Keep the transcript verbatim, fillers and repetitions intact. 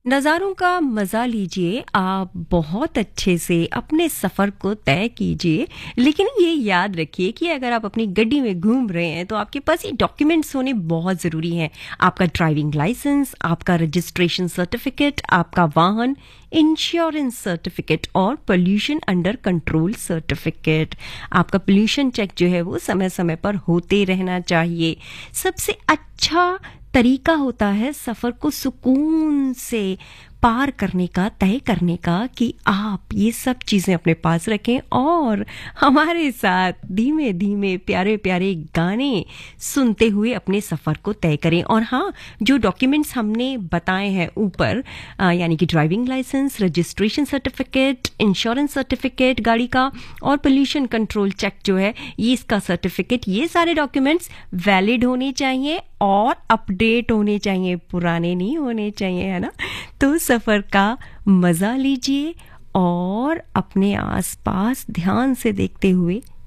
नज़ारों का मज़ा लीजिए, आप बहुत अच्छे से अपने सफ़र को तय कीजिए। लेकिन ये याद रखिए कि अगर आप अपनी गाड़ी में घूम रहे हैं तो आपके पास ये डॉक्यूमेंट्स होने बहुत ज़रूरी हैं। आपका ड्राइविंग लाइसेंस, आपका रजिस्ट्रेशन सर्टिफिकेट, आपका वाहन इंश्योरेंस सर्टिफिकेट और पोल्यूशन अंडर कंट्रोल सर्टिफिकेट। आपका पोल्यूशन चेक जो है वो समय समय पर होते रहना चाहिए। सबसे अच्छा तरीका होता है सफ़र को सुकून से पार करने का, तय करने का, कि आप ये सब चीज़ें अपने पास रखें और हमारे साथ धीमे धीमे प्यारे प्यारे गाने सुनते हुए अपने सफ़र को तय करें। और हाँ, जो डॉक्यूमेंट्स हमने बताए हैं ऊपर, आ, यानी कि driving licence, registration certificate, insurance certificate गाड़ी का, और पोल्यूशन कंट्रोल चेक जो है ये इसका सर्टिफिकेट, ये सारे डॉक्यूमेंट्स वैलिड होने चाहिए और अपडेट होने चाहिए, पुराने नहीं होने चाहिए, है ना। तो सफ़र का मज़ा लीजिए और अपने आसपास ध्यान से देखते हुए